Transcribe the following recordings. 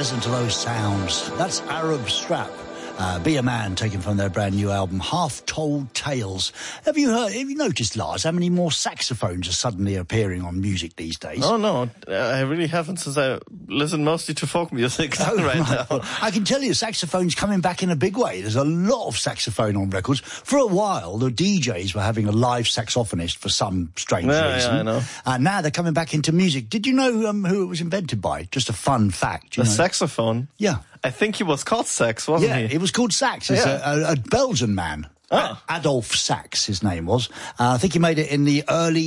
listen to those sounds. That's Arab Strap. Be a Man, taken from their brand new album, Half Told Tales. Have you noticed, Lars, how many more saxophones are suddenly appearing on music these days? Oh, no, I really haven't, since I listen mostly to folk music right now. Well, I can tell you, saxophone's coming back in a big way. There's a lot of saxophone on records. For a while, the DJs were having a live saxophonist for some strange reason. Yeah, I know. And now they're coming back into music. Did you know who it was invented by? Just a fun fact. The saxophone? Yeah. I think he was called Sax, wasn't he? Yeah, it was called Sax. It's a Belgian man. Oh. Adolf Sax, his name was. I think he made it in the early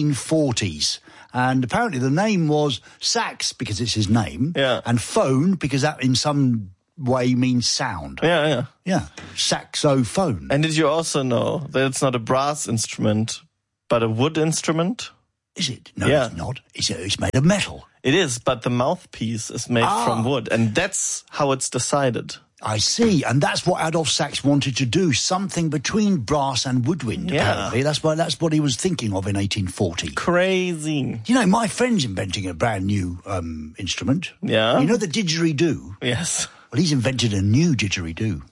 1840s. And apparently the name was Sax because it's his name. Yeah. And phone because that in some way means sound. Yeah. Yeah. Saxophone. And did you also know that it's not a brass instrument, but a wood instrument? Is it? No, Yeah. it's not. It's made of metal. It is, but the mouthpiece is made from wood, and that's how it's decided. I see, and that's what Adolf Sax wanted to do, something between brass and woodwind, apparently. That's what he was thinking of in 1840. Crazy. You know, my friend's inventing a brand new instrument. Yeah? You know the didgeridoo? Yes. Well, he's invented a new didgeridoo.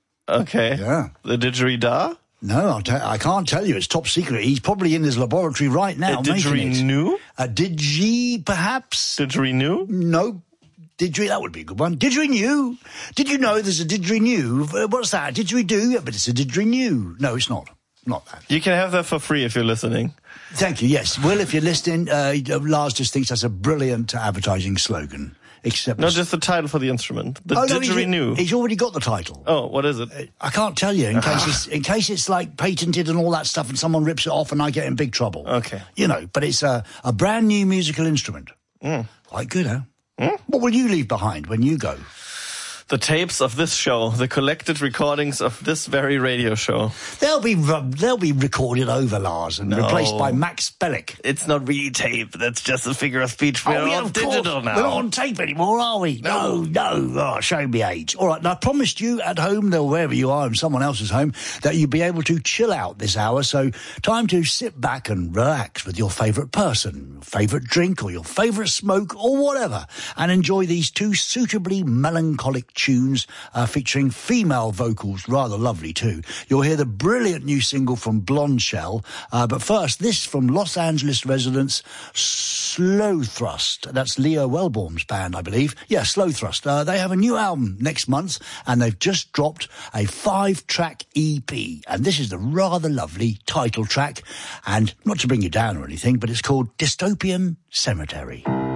Okay. Yeah. The didgeridoo? No, I can't tell you. It's top secret. He's probably in his laboratory right now making it. Didgeridoo? A didgy, perhaps? Didgeridoo? No. That would be a good one. Didgeridoo. Did you know there's a didgeridoo? What's that? Didgeridoo? Yeah, but it's a didgeridoo. No, it's not. Not that. You can have that for free if you're listening. Thank you, yes. Will, if you're listening, Lars just thinks that's a brilliant advertising slogan. Except No, just the title for the instrument. The didgeridoo. No, he's already got the title. Oh, what is it? I can't tell you in case it's like patented and all that stuff and someone rips it off and I get in big trouble. Okay. You know, but it's a brand new musical instrument. Quite good, huh? What will you leave behind when you go? The tapes of this show, the collected recordings of this very radio show. They'll be recorded over, Lars, and replaced by Max Bellick. It's not really tape. That's just a figure of speech. We're on digital now. We're not on tape anymore, are we? No. Oh, show me age. All right, now I promised you at home, or wherever you are in someone else's home, that you'd be able to chill out this hour. So time to sit back and relax with your favourite person, favourite drink, or your favourite smoke, or whatever, and enjoy these two suitably melancholic tunes featuring female vocals, rather lovely too. You'll hear the brilliant new single from Blonde Shell, but first this from Los Angeles residents Slow Thrust. That's Leo Wellborn's band, I believe. Yeah, Slow Thrust. They have a new album next month and they've just dropped a 5-track EP, and this is the rather lovely title track, and not to bring you down or anything, but it's called Dystopian Cemetery.